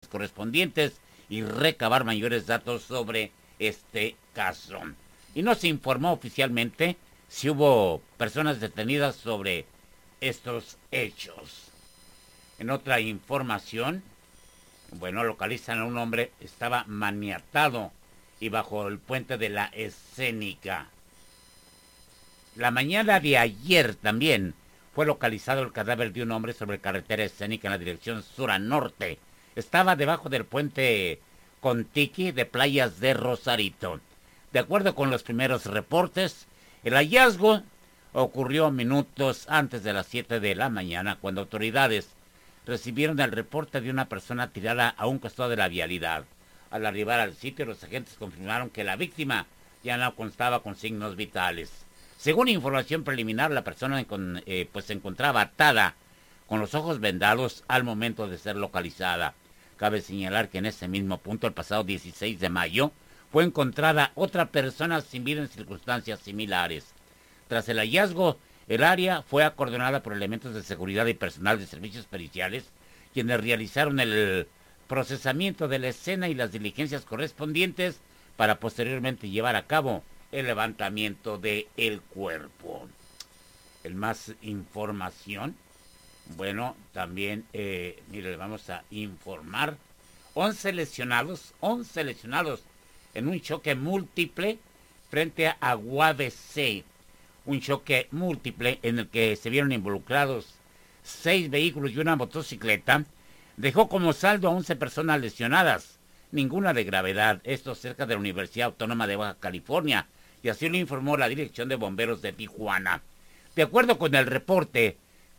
correspondientes y recabar mayores datos sobre este caso. Y no se informó oficialmente si hubo personas detenidas sobre estos hechos. En otra información, localizan a un hombre, estaba maniatado y bajo el puente de la Escénica. La mañana de ayer también fue localizado el cadáver de un hombre sobre carretera Escénica en la dirección sur a norte. Estaba debajo del puente Contiki de Playas de Rosarito. De acuerdo con los primeros reportes, el hallazgo ocurrió minutos antes de las 7 de la mañana, cuando autoridades recibieron el reporte de una persona tirada a un costado de la vialidad. Al arribar al sitio, los agentes confirmaron que la víctima ya no constaba con signos vitales. Según información preliminar, la persona se encontraba atada, con los ojos vendados al momento de ser localizada. Cabe señalar que en ese mismo punto, el pasado 16 de mayo, fue encontrada otra persona sin vida en circunstancias similares. Tras el hallazgo, el área fue acordonada por elementos de seguridad y personal de servicios periciales, quienes realizaron el procesamiento de la escena y las diligencias correspondientes para posteriormente llevar a cabo el levantamiento del cuerpo. En más información, también, le vamos a informar, 11 lesionados en un choque múltiple frente a UABC. Un choque múltiple en el que se vieron involucrados 6 vehículos y una motocicleta, dejó como saldo a 11 personas lesionadas, ninguna de gravedad, esto cerca de la Universidad Autónoma de Baja California, y así lo informó la Dirección de Bomberos de Tijuana. De acuerdo con el reporte,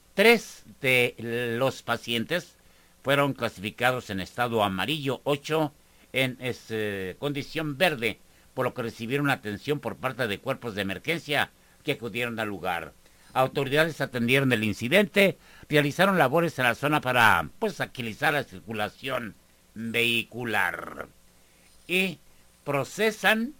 3 de los pacientes fueron clasificados en estado amarillo, 8 en condición verde, por lo que recibieron atención por parte de cuerpos de emergencia que acudieron al lugar. Autoridades atendieron el incidente, realizaron labores en la zona para agilizar la circulación vehicular. Y procesan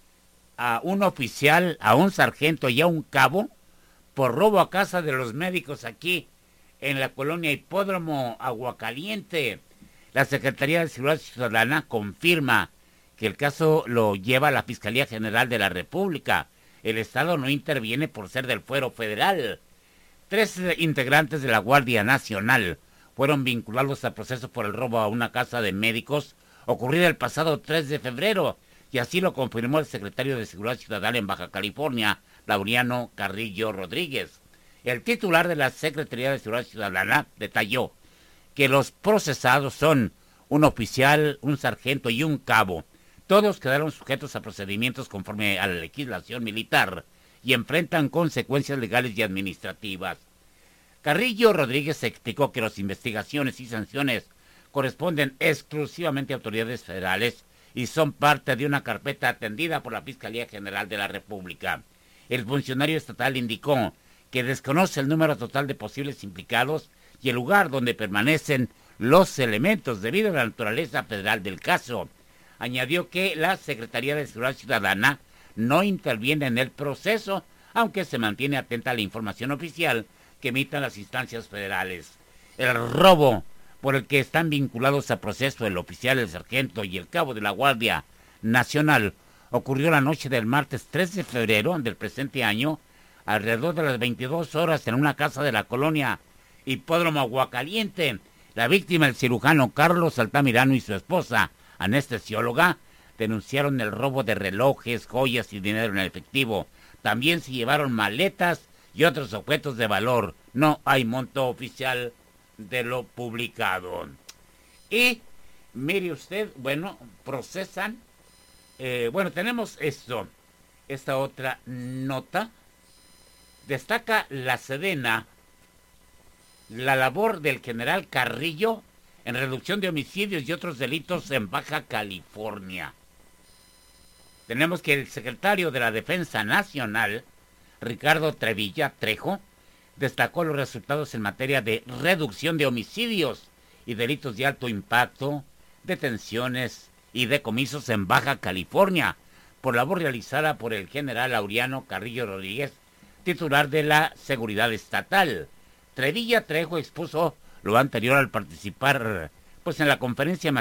a un oficial, a un sargento y a un cabo por robo a casa de los médicos aquí en la colonia Hipódromo Aguacaliente. La Secretaría de Seguridad Ciudadana confirma que el caso lo lleva a la Fiscalía General de la República. El Estado no interviene por ser del fuero federal. 3 integrantes de la Guardia Nacional fueron vinculados al proceso por el robo a una casa de médicos ocurrido el pasado 3 de febrero, y así lo confirmó el secretario de Seguridad Ciudadana en Baja California, Laureano Carrillo Rodríguez. El titular de la Secretaría de Seguridad Ciudadana detalló que los procesados son un oficial, un sargento y un cabo. Todos quedaron sujetos a procedimientos conforme a la legislación militar y enfrentan consecuencias legales y administrativas. Carrillo Rodríguez explicó que las investigaciones y sanciones corresponden exclusivamente a autoridades federales y son parte de una carpeta atendida por la Fiscalía General de la República. El funcionario estatal indicó que desconoce el número total de posibles implicados y el lugar donde permanecen los elementos debido a la naturaleza federal del caso. Añadió que la Secretaría de Seguridad Ciudadana no interviene en el proceso, aunque se mantiene atenta a la información oficial que emitan las instancias federales. El robo por el que están vinculados a proceso el oficial, el sargento y el cabo de la Guardia Nacional ocurrió la noche del martes 3 de febrero del presente año, alrededor de las 22 horas en una casa de la colonia Hipódromo Aguacaliente. La víctima, el cirujano Carlos Altamirano, y su esposa, anestesióloga, denunciaron el robo de relojes, joyas y dinero en efectivo. También se llevaron maletas y otros objetos de valor. No hay monto oficial de lo publicado. Y mire usted, procesan. Tenemos esta otra nota. Destaca la Sedena la labor del general Carrillo en reducción de homicidios y otros delitos en Baja California. Tenemos que el secretario de la Defensa Nacional, Ricardo Trevilla Trejo, destacó los resultados en materia de reducción de homicidios y delitos de alto impacto, detenciones y decomisos en Baja California, por labor realizada por el general Laureano Carrillo Rodríguez, titular de la Seguridad Estatal. Trevilla Trejo expuso lo anterior al participar en la conferencia